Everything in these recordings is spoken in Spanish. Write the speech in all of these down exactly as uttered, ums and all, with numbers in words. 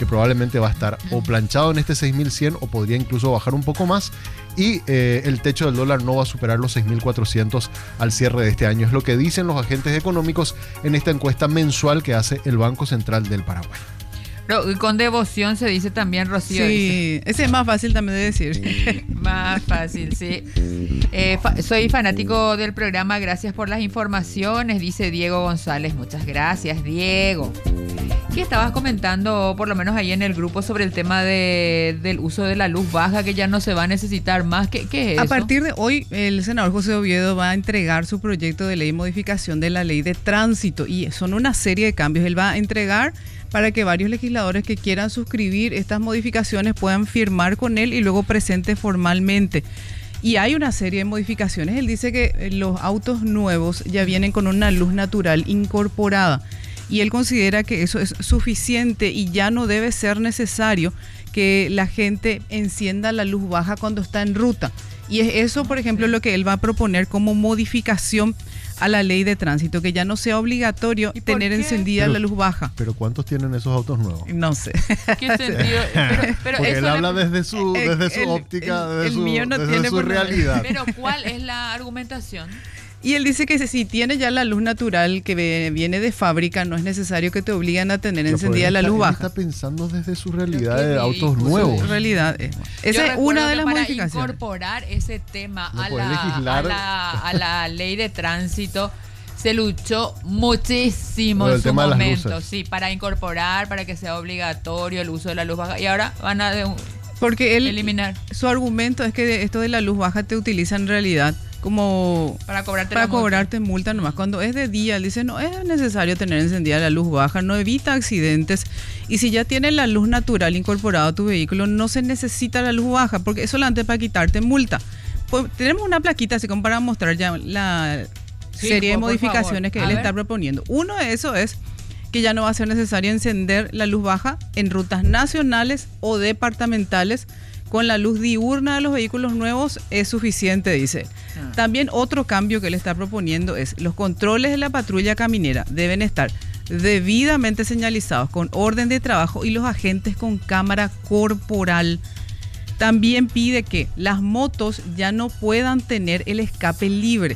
que probablemente va a estar o planchado en este seis mil cien o podría incluso bajar un poco más. Y eh, el techo del dólar no va a superar los seis mil cuatrocientos al cierre de este año. Es lo que dicen los agentes económicos en esta encuesta mensual que hace el Banco Central del Paraguay. Pero con devoción se dice también, Rocío. Sí, dice. ese es más fácil también de decir. Sí, más fácil, sí. Eh, fa soy fanático del programa, gracias por las informaciones, dice Diego González. Muchas gracias, Diego. ¿Qué estabas comentando, por lo menos ahí en el grupo, sobre el tema de, del uso de la luz baja, que ya no se va a necesitar más? ¿Qué, qué es A eso? partir de hoy, el senador José Oviedo va a entregar su proyecto de ley de modificación de la ley de tránsito y son una serie de cambios. Él va a entregar para que varios legisladores que quieran suscribir estas modificaciones puedan firmar con él y luego presente formalmente. Y hay una serie de modificaciones. Él dice que los autos nuevos ya vienen con una luz natural incorporada y él considera que eso es suficiente y ya no debe ser necesario que la gente encienda la luz baja cuando está en ruta. Y es eso, por ejemplo, lo que él va a proponer como modificación a la ley de tránsito, que ya no sea obligatorio tener encendida pero, la luz baja. ¿Pero cuántos tienen esos autos nuevos? No sé. ¿Qué sentido? Pero, pero Porque eso él le... habla desde su, desde su el, óptica, el, desde el su, mío no desde tiene su realidad. Pero ¿cuál es la argumentación? Y él dice que si tiene ya la luz natural que viene de fábrica, no es necesario que te obliguen a tener Pero encendida la está, luz él baja. está pensando desde su realidad de ridículo. autos nuevos. Su realidad. Eh. Esa es una de las para modificaciones. incorporar ese tema No a, podés la, legislar. a, la, a la ley de tránsito, se luchó muchísimo Pero en el su tema de las momento, luces. sí, para incorporar, para que sea obligatorio el uso de la luz baja. Y ahora van a de, Porque él, eliminar. Su argumento es que esto de la luz baja te utiliza en realidad como Para cobrarte para la multa. cobrarte multa nomás. Cuando es de día, él dice, no es necesario tener encendida la luz baja, no evita accidentes. Y si ya tienes la luz natural incorporada a tu vehículo, no se necesita la luz baja, porque es solamente para quitarte multa. Pues, tenemos una plaquita así como para mostrar ya la Sí, serie de por- por modificaciones favor. que A él ver. está proponiendo. Uno de esos es que ya no va a ser necesario encender la luz baja en rutas nacionales o departamentales. Con la luz diurna de los vehículos nuevos es suficiente, dice él. Ah. También otro cambio que él está proponiendo es los controles de la patrulla caminera deben estar debidamente señalizados con orden de trabajo y los agentes con cámara corporal. También pide que las motos ya no puedan tener el escape libre.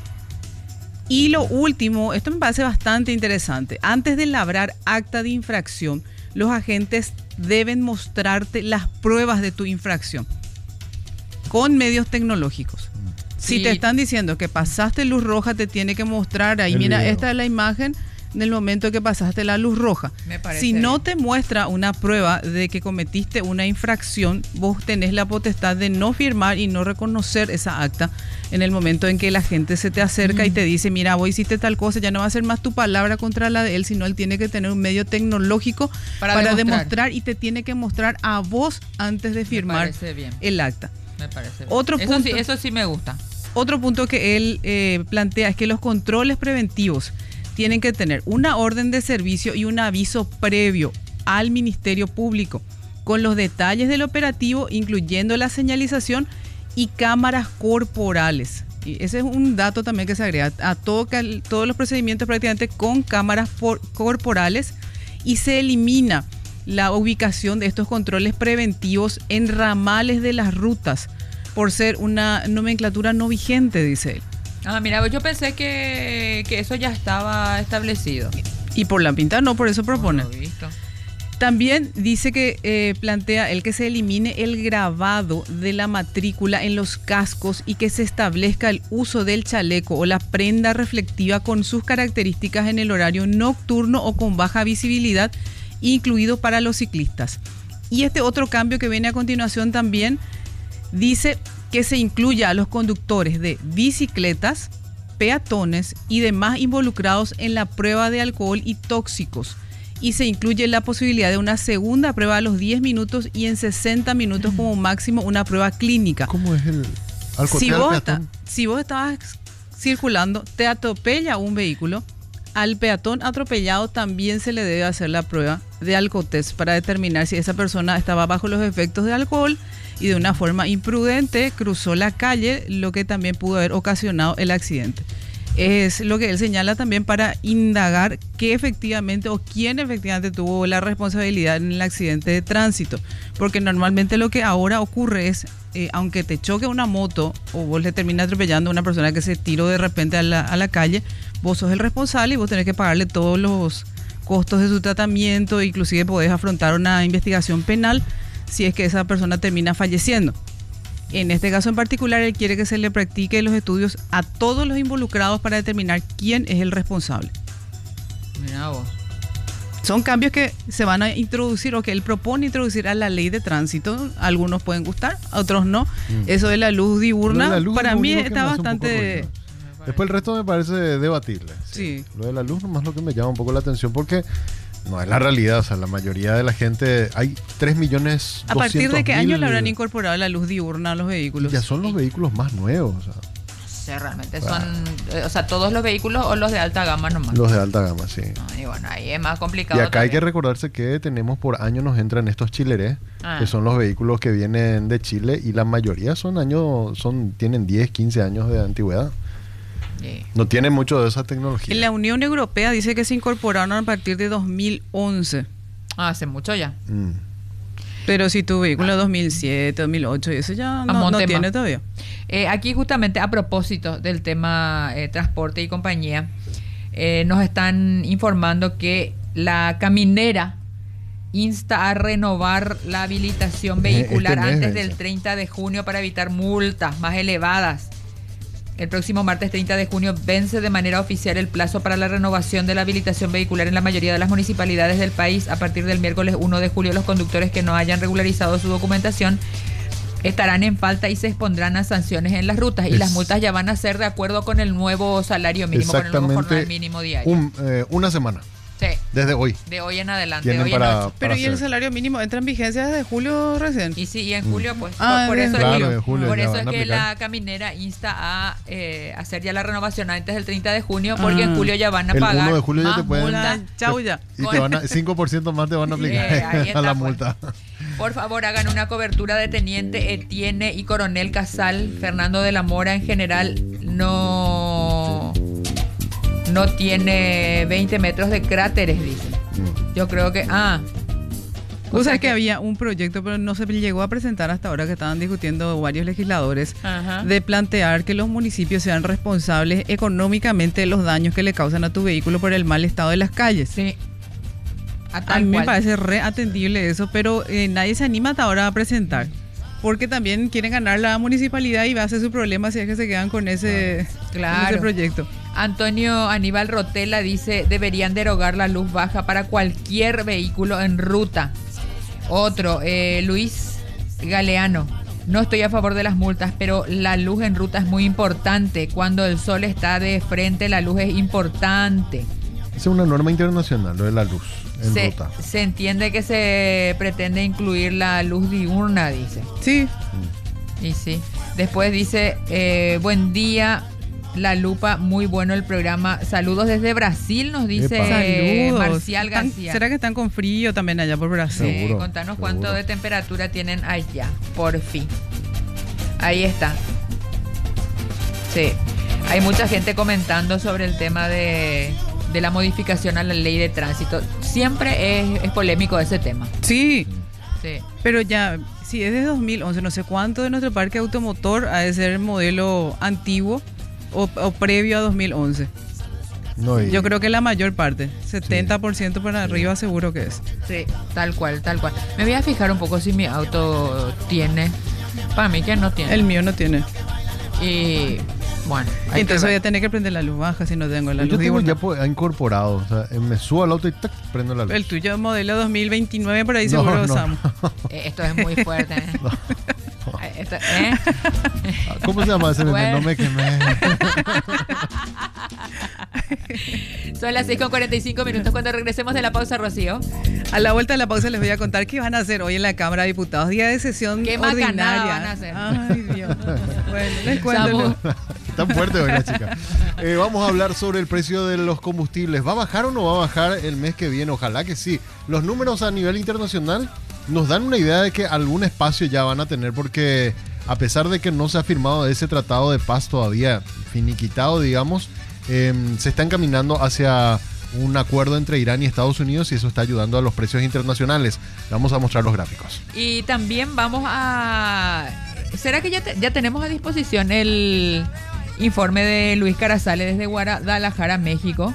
Y lo último, esto me parece bastante interesante, antes de labrar acta de infracción, los agentes deben mostrarte las pruebas de tu infracción con medios tecnológicos. Sí. Si te están diciendo que pasaste luz roja, te tiene que mostrar ahí, El mira, video. esta es la imagen del momento que pasaste la luz roja. Me parece Si no bien. te muestra una prueba de que cometiste una infracción, vos tenés la potestad de no firmar y no reconocer esa acta en el momento en que la gente se te acerca mm. y te dice, mira, vos hiciste tal cosa, ya no va a ser más tu palabra contra la de él, sino él tiene que tener un medio tecnológico Para para, demostrar. demostrar y te tiene que mostrar a vos antes de firmar Me parece bien. el acta. Me parece bien. Otro eso, punto- sí, eso sí me gusta. Otro punto que él eh, plantea es que los controles preventivos tienen que tener una orden de servicio y un aviso previo al Ministerio Público con los detalles del operativo, incluyendo la señalización y cámaras corporales. Y ese es un dato también que se agrega a todo, todos los procedimientos prácticamente con cámaras por, corporales, y se elimina la ubicación de estos controles preventivos en ramales de las rutas por ser una nomenclatura no vigente, dice él. Ah, mira, yo pensé que, que eso ya estaba establecido. Y por la pinta no, por eso propone. No lo he visto. También dice que eh, plantea el que se elimine el grabado de la matrícula en los cascos y que se establezca el uso del chaleco o la prenda reflectiva con sus características en el horario nocturno o con baja visibilidad, incluido para los ciclistas. Y este otro cambio que viene a continuación también dice que se incluya a los conductores de bicicletas, peatones y demás involucrados en la prueba de alcohol y tóxicos. Y se incluye la posibilidad de una segunda prueba a los diez minutos y en sesenta minutos como máximo una prueba clínica. ¿Cómo es el alcohol? Si vos, está, si vos estabas circulando, te atropella un vehículo, al peatón atropellado también se le debe hacer la prueba de alcotest para determinar si esa persona estaba bajo los efectos de alcohol y de una forma imprudente cruzó la calle, lo que también pudo haber ocasionado el accidente. es lo que él señala también para indagar qué efectivamente o quién efectivamente tuvo la responsabilidad en el accidente de tránsito. Porque normalmente lo que ahora ocurre es, eh, aunque te choque una moto o vos le terminas atropellando a una persona que se tiró de repente a la, a la calle, vos sos el responsable y vos tenés que pagarle todos los costos de su tratamiento, inclusive podés afrontar una investigación penal si es que esa persona termina falleciendo. En este caso en particular, él quiere que se le practique los estudios a todos los involucrados para determinar quién es el responsable. Mirá vos. Son cambios que se van a introducir o que él propone introducir a la ley de tránsito. Algunos pueden gustar, otros no. Mm. Eso de la luz diurna, Lo de la luz para es lo mí único que está me hace un poco bastante... ruido. Después el resto me parece debatible. Sí. Sí. Lo de la luz nomás lo que me llama un poco la atención porque no es la realidad. O sea, la mayoría de la gente, hay tres millones ¿A partir de qué mil, año le habrán incorporado la luz diurna a los vehículos? Ya son los vehículos más nuevos. O sea, Sí, realmente son, eh, o sea, todos los vehículos o los de alta gama nomás. los de alta gama, sí. Ah, y bueno, ahí es más complicado. Y acá hay que todavía. recordarse que tenemos por año nos entran estos chilerés, Ah. que son los vehículos que vienen de Chile y la mayoría son años, son, tienen diez, quince años de antigüedad. Sí. No tienen mucho de esa tecnología. En la Unión Europea dice que se incorporaron a partir de dos mil once. Ah, hace mucho ya. Mm. Pero si tu vehículo es dos mil siete, dos mil ocho, y eso ya no, Vamos, no tema. tiene todavía. Eh, aquí justamente a propósito del tema eh, transporte y compañía, eh, nos están informando que la caminera insta a renovar la habilitación vehicular Este mes antes vence. del treinta de junio para evitar multas más elevadas. El próximo martes treinta de junio vence de manera oficial el plazo para la renovación de la habilitación vehicular en la mayoría de las municipalidades del país. A partir del miércoles uno de julio, los conductores que no hayan regularizado su documentación estarán en falta y se expondrán a sanciones en las rutas. Y Es- las multas ya van a ser de acuerdo con el nuevo salario mínimo, con el nuevo jornal Exactamente mínimo diario. un, eh, una semana, Sí, desde hoy. de hoy en adelante. Tienen hoy en para, ocho. Pero para ¿y el hacer. salario mínimo entra en vigencia desde julio recién? Y sí, y en julio, pues. Ah, por, por en eso Claro, es que, en julio por ya eso van es a que aplicar. la caminera insta a eh, hacer ya la renovación antes del treinta de junio, porque en Ah. julio ya van a El pagar uno de julio ya más te pueden- multas. Ah, chau ya. Y te van a, cinco por ciento más te van a aplicar Eh, ahí está, a la pues. multa. Por favor, hagan una cobertura de Teniente Etienne y Coronel Casal. Fernando de la Mora en general no, no tiene veinte metros de cráteres, dice. Mm. Yo creo que... Ah. O sea sea que que- había un proyecto, pero no se llegó a presentar hasta ahora, que estaban discutiendo varios legisladores, Ajá. de plantear que los municipios sean responsables económicamente de los daños que le causan a tu vehículo por el mal estado de las calles. Sí. A A tal mí me cual. parece re atendible eso, pero eh, nadie se anima hasta ahora a presentar. Porque también quieren ganar la municipalidad y va a ser su problema si es que se quedan con ese, con Claro. ese proyecto. Antonio Aníbal Rotela dice, deberían derogar la luz baja para cualquier vehículo en ruta. Otro, eh, Luis Galeano. No estoy a favor de las multas, pero la luz en ruta es muy importante. Cuando el sol está de frente, la luz es importante. Es una norma internacional, lo de la luz en Se, ruta. se entiende que se pretende incluir la luz diurna, dice. Sí, Y sí. Después dice, eh, buen día, La Lupa, muy bueno el programa. Saludos desde Brasil, nos dice Epa. eh, saludos. Marcial Están- García. ¿Será que están con frío también allá por Brasil? Sí, Seguro, contanos seguro. cuánto de temperatura tienen allá, por fin. Ahí está. Sí. Hay mucha gente comentando sobre el tema de, de la modificación a la ley de tránsito. Siempre es, es polémico ese tema. Sí, Sí. pero ya, si es de dos mil once, no sé cuánto de nuestro parque automotor ha de ser modelo antiguo o, o previo a dos mil once. No, y- Yo creo que la mayor parte, setenta por ciento para arriba seguro que es. Sí, tal cual, tal cual. Me voy a fijar un poco si mi auto tiene. Para mí que no tiene. El mío no tiene. Y bueno, hay Entonces que voy ver. a tener que prender la luz baja si no tengo la yo luz tengo diurna. ya pues, ha incorporado. O sea, eh, me subo al auto y tac, prendo la luz. El tuyo modelo dos mil veintinueve por ahí No, seguro, no, Samu. Eh, esto es muy fuerte. ¿eh? Eh, esto- ¿eh? ¿Cómo se llama ese meme? Bueno. No me quemé. Son las seis con cuarenta y cinco minutos cuando regresemos de la pausa, Rocío. A la vuelta de la pausa les voy a contar qué van a hacer hoy en la Cámara de Diputados. Día de sesión Qué ordinaria. macanada van a hacer. Ay, Dios. Bueno, les cuento. Samu. Tan fuerte hoy la chica. Eh, vamos a hablar sobre el precio de los combustibles. ¿Va a bajar o no va a bajar el mes que viene? Ojalá que sí. Los números a nivel internacional nos dan una idea de que algún espacio ya van a tener, porque a pesar de que no se ha firmado ese tratado de paz todavía finiquitado, digamos, eh, se está encaminando hacia un acuerdo entre Irán y Estados Unidos y eso está ayudando a los precios internacionales. Vamos a mostrar los gráficos. Y también vamos a... ¿Será que ya, te, ya tenemos a disposición el informe de Luis Carazales desde Guadalajara, México?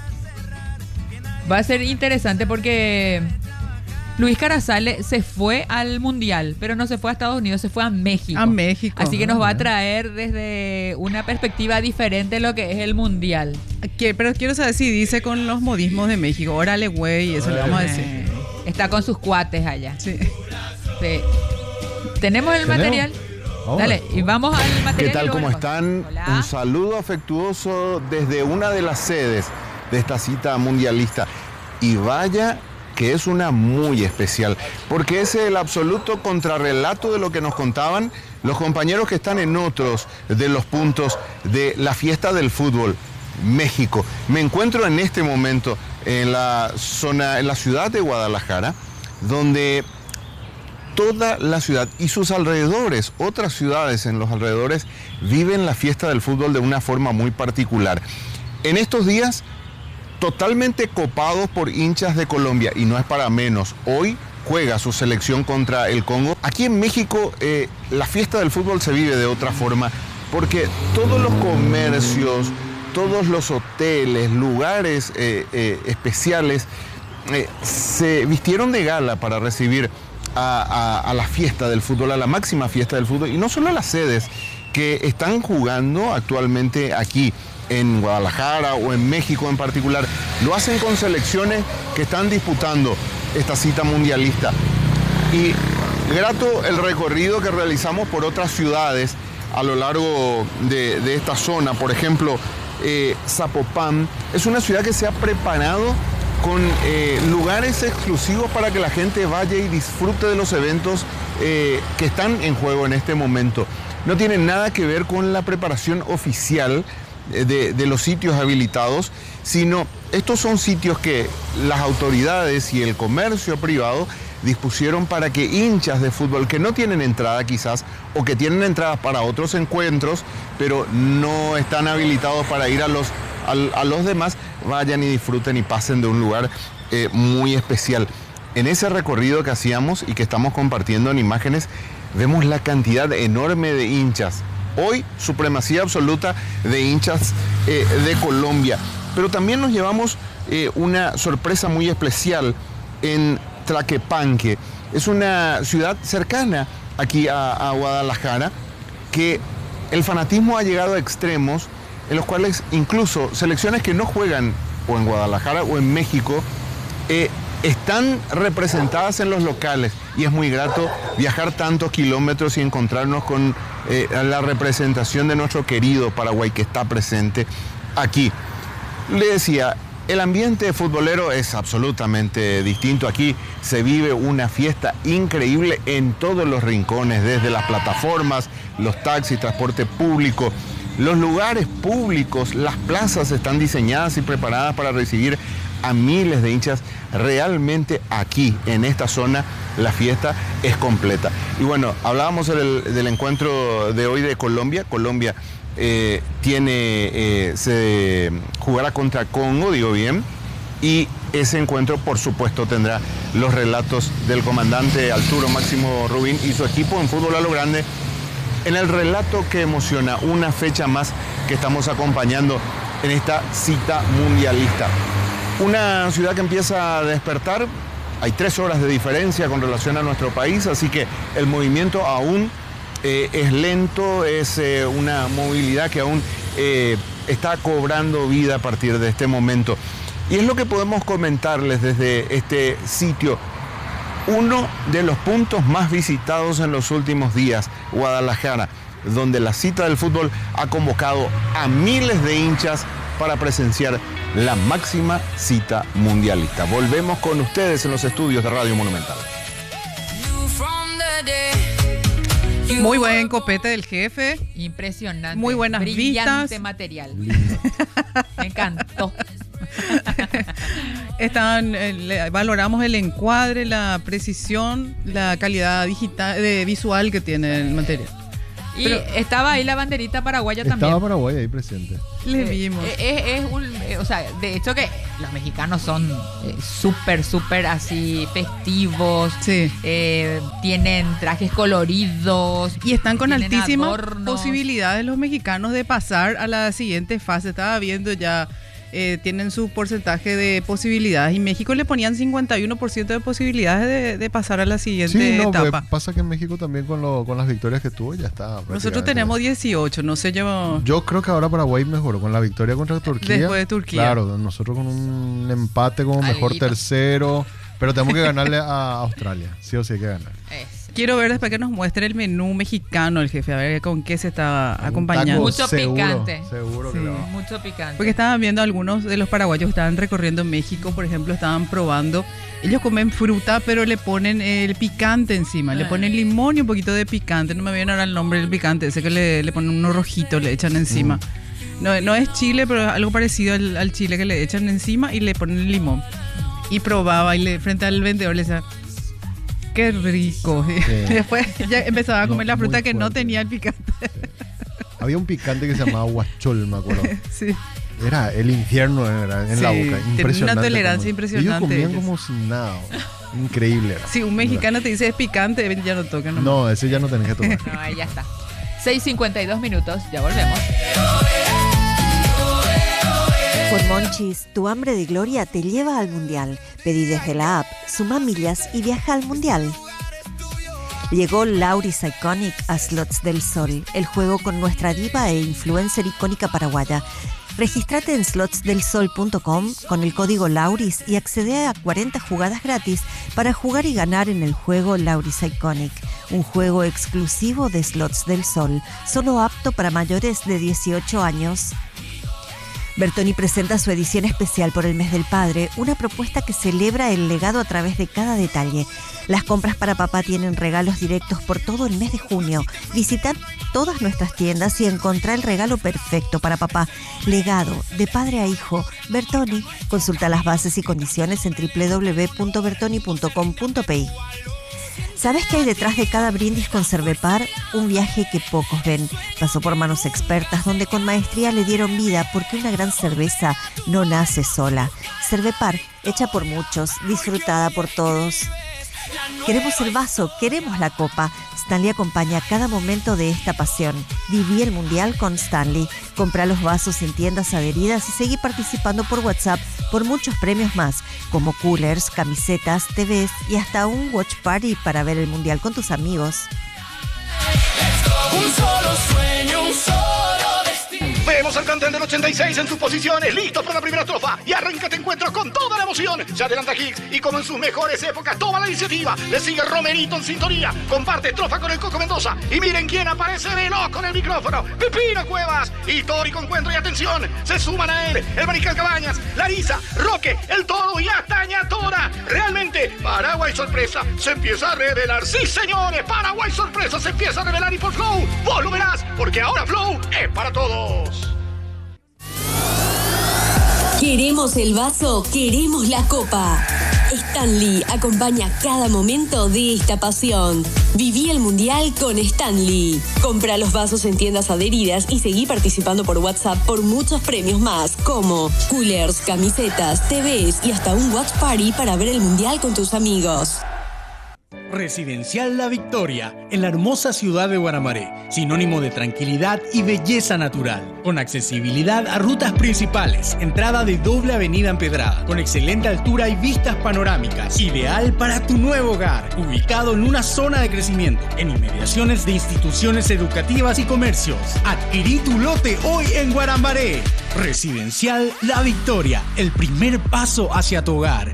Va a ser interesante porque Luis Carazales se fue al Mundial, pero no se fue a Estados Unidos, se fue a México. A México. Así que nos va a traer desde una perspectiva diferente lo que es el Mundial. Que, pero quiero saber si dice con los modismos de México. Órale, güey, eso le vamos a decir. Eh, Está con sus cuates allá. Sí. Sí. ¿Tenemos el ¿Tenemos? material? Ahora. Dale, y vamos al material. ¿Qué y tal? luego ¿Cómo nos- están? Hola. Un saludo afectuoso desde una de las sedes de esta cita mundialista. Y vaya que es una muy especial, porque es el absoluto contrarrelato de lo que nos contaban los compañeros que están en otros de los puntos de la fiesta del fútbol, México. Me encuentro en este momento en la zona, en la ciudad de Guadalajara, donde toda la ciudad y sus alrededores, otras ciudades en los alrededores, viven la fiesta del fútbol de una forma muy particular. En estos días, totalmente copados por hinchas de Colombia, y no es para menos. Hoy juega su selección contra el Congo. Aquí en México, eh, la fiesta del fútbol se vive de otra forma, porque todos los comercios, todos los hoteles, lugares eh, eh, especiales, eh, se vistieron de gala para recibir a, a, a la fiesta del fútbol, a la máxima fiesta del fútbol, y no solo las sedes que están jugando actualmente aquí en Guadalajara o en México en particular, lo hacen con selecciones que están disputando esta cita mundialista. Y grato el recorrido que realizamos por otras ciudades a lo largo de, de esta zona. Por ejemplo, eh, Zapopan es una ciudad que se ha preparado con eh, lugares exclusivos para que la gente vaya y disfrute de los eventos eh, que están en juego en este momento. No tiene nada que ver con la preparación oficial de, de los sitios habilitados, sino estos son sitios que las autoridades y el comercio privado dispusieron para que hinchas de fútbol que no tienen entrada quizás, o que tienen entradas para otros encuentros, pero no están habilitados para ir a los, a, a los demás, vayan y disfruten y pasen de un lugar eh, muy especial. En ese recorrido que hacíamos y que estamos compartiendo en imágenes, vemos la cantidad enorme de hinchas. Hoy, supremacía absoluta de hinchas eh, de Colombia. Pero también nos llevamos eh, una sorpresa muy especial en Tlaquepanque. Es una ciudad cercana aquí a, a Guadalajara, que el fanatismo ha llegado a extremos en los cuales incluso selecciones que no juegan o en Guadalajara o en México eh, están representadas en los locales, y es muy grato viajar tantos kilómetros y encontrarnos con eh, la representación de nuestro querido Paraguay que está presente aquí. Le decía, el ambiente futbolero es absolutamente distinto. Aquí se vive una fiesta increíble en todos los rincones, desde las plataformas, los taxis, transporte público, los lugares públicos, las plazas están diseñadas y preparadas para recibir a miles de hinchas. Realmente aquí, en esta zona, la fiesta es completa. Y bueno, hablábamos del, del encuentro de hoy de Colombia. Colombia eh, tiene, eh, se jugará contra Congo, digo bien, y ese encuentro, por supuesto, tendrá los relatos del comandante Arturo Máximo Rubín y su equipo en fútbol a lo grande, en el relato que emociona, una fecha más que estamos acompañando en esta cita mundialista. Una ciudad que empieza a despertar, hay tres horas de diferencia con relación a nuestro país, así que el movimiento aún eh, es lento, es eh, una movilidad que aún eh, está cobrando vida a partir de este momento. Y es lo que podemos comentarles desde este sitio. Uno de los puntos más visitados en los últimos días, Guadalajara, donde la cita del fútbol ha convocado a miles de hinchas para presenciar la máxima cita mundialista. Volvemos con ustedes en los estudios de Radio Monumental. Muy buen copete del jefe. Impresionante. Muy buenas brillante vistas. material. Me encantó. Están, eh, le- valoramos el encuadre, la precisión, la calidad digital, de, visual que tiene el material. Y Pero- estaba ahí la banderita paraguaya Estaba también. Paraguay ahí presente. Le Eh, vimos. eh, Es, es un, eh, o sea, de hecho que los mexicanos son eh, súper, súper así festivos. Sí. eh, tienen trajes coloridos. Y están con tienen altísimas adornos. posibilidades los mexicanos de pasar a la siguiente fase. Estaba viendo ya, eh, tienen su porcentaje de posibilidades. Y México le ponían cincuenta y uno por ciento de posibilidades de, de pasar a la siguiente Sí, no, pues, etapa. pasa que en México también con, lo, con las victorias que tuvo ya está. Nosotros prácticamente. tenemos dieciocho, no sé yo. Yo creo que ahora Paraguay mejoró con la victoria contra Turquía. Después de Turquía. Claro, nosotros con un empate como mejor Alguito. tercero. Pero tenemos que ganarle a Australia. Sí o sí hay que ganar. Es- Quiero ver después que nos muestre el menú mexicano el jefe, a ver con qué se está Un acompañando. taco Mucho seguro, picante. Seguro Sí. que lo va. Mucho picante. Porque estaban viendo algunos de los paraguayos que estaban recorriendo México, por ejemplo, estaban probando. Ellos comen fruta, pero le ponen el picante encima. Le Ah. ponen limón y un poquito de picante. No me viene ahora el nombre del picante. Ese que le, le ponen unos rojitos, le echan encima. No, no es chile, pero es algo parecido al, al chile que le echan encima y le ponen limón. Y probaba y le, frente al vendedor le decía, qué rico. Y después ya empezaba a comer No, la fruta muy que no fuerte. tenía el picante. Había un picante que se llamaba huachol, me acuerdo. Sí. Era el infierno era, en Sí, la boca. tenía una Impresionante. tolerancia como- impresionante Ellos comían ellos. como si nada. Increíble. Era. Si un mexicano te dice es picante, ya no toca. No. No, ese ya no tenés que tomar. No, ahí ya está. seis cincuenta y dos minutos, ya volvemos. Con Monchis, tu hambre de gloria te lleva al Mundial. Pedí desde la app, suma millas y viaja al Mundial. Llegó Lauris Iconic a Slots del Sol, el juego con nuestra diva e influencer icónica paraguaya. Regístrate en slots del sol punto com con el código Lauris y accede a cuarenta jugadas gratis para jugar y ganar en el juego Lauris Iconic, un juego exclusivo de Slots del Sol, solo apto para mayores de dieciocho años. Bertoni presenta su edición especial por el mes del padre, una propuesta que celebra el legado a través de cada detalle. Las compras para papá tienen regalos directos por todo el mes de junio. Visita todas nuestras tiendas y encontrá el regalo perfecto para papá. Legado, de padre a hijo. Bertoni. Consulta las bases y condiciones en doble u doble u doble u punto bertoni punto com punto pe i. ¿Sabes qué hay detrás de cada brindis con Cervepar? Un viaje que pocos ven. Pasó por manos expertas donde con maestría le dieron vida porque una gran cerveza no nace sola. Cervepar, hecha por muchos, disfrutada por todos. Queremos el vaso, queremos la copa. Stanley acompaña cada momento de esta pasión. Viví el Mundial con Stanley. Compra los vasos en tiendas adheridas y seguí participando por WhatsApp por muchos premios más, como coolers, camisetas, T Vs y hasta un watch party para ver el Mundial con tus amigos. Un solo sueño, un solo destino. Vemos al cantante del ochenta y seis en sus posiciones, listos para la primera estrofa. Y arranca este encuentro con toda la emoción. Se adelanta Higgs y como en sus mejores épocas toma la iniciativa. Le sigue Romerito en sintonía. Comparte estrofa con el Coco Mendoza. Y miren quién aparece veloz con el micrófono. Pepino Cuevas. Histórico encuentro y atención. Se suman a él el Mariscal Cabañas, Larisa, Roque, el Toro y Astaña Tora. Realmente, Paraguay Sorpresa se empieza a revelar. Sí, señores, Paraguay Sorpresa se empieza a revelar y por Flow, vos lo verás, porque ahora Flow es para todos. Queremos el vaso, queremos la copa. Stanley acompaña cada momento de esta pasión. Viví el Mundial con Stanley. Compra los vasos en tiendas adheridas y seguí participando por WhatsApp por muchos premios más, como coolers, camisetas, T Vs y hasta un watch party para ver el Mundial con tus amigos. Residencial La Victoria, en la hermosa ciudad de Guaramaré, sinónimo de tranquilidad y belleza natural, con accesibilidad a rutas principales, entrada de doble avenida empedrada, con excelente altura y vistas panorámicas, ideal para tu nuevo hogar, ubicado en una zona de crecimiento, en inmediaciones de instituciones educativas y comercios. Adquirí tu lote hoy en Guaramaré. Residencial La Victoria, el primer paso hacia tu hogar.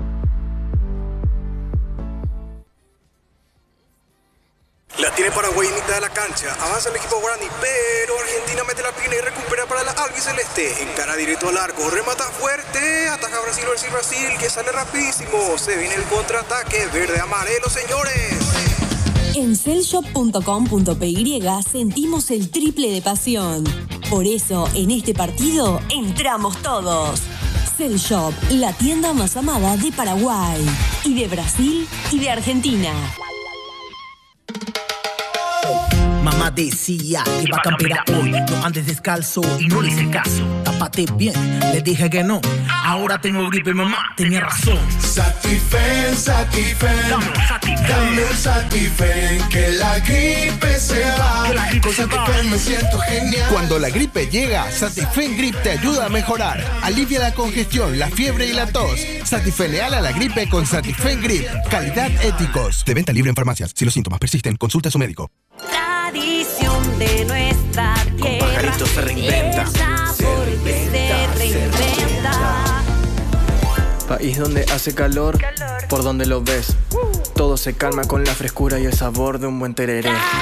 La tiene Paraguay en mitad de la cancha. Avanza el equipo guaraní, pero Argentina mete la pina y recupera para la albiceleste. Encara directo al arco, remata fuerte. Ataca Brasil, Brasil, Brasil, que sale rapidísimo. Se viene el contraataque verde-amarelo, señores. En cellshop punto com punto py sentimos el triple de pasión. Por eso, en este partido, entramos todos. Cellshop, la tienda más amada de Paraguay, y de Brasil, y de Argentina. Mamá mamá decía, lleva campera hoy, no andes descalzo y no le hice caso. Tápate bien, le dije que no. Ahora tengo gripe, mamá, tenía razón. Satifen, Satifen, dame un Satifen, que la gripe se va. Con Satifen me siento genial. Cuando la gripe llega, Satifen Grip te ayuda a mejorar. Alivia la congestión, la fiebre y la tos. Satifeneal a la gripe con Satifen Grip. Calidad Éticos. De venta libre en farmacias. Si los síntomas persisten, consulta a su médico. Tradición de nuestra tierra. Un pajarito se reinventa. Se reinventa, se reinventa. País donde hace calor, calor, por donde lo ves. Uh. Todo se calma con la frescura y el sabor de un buen tereré.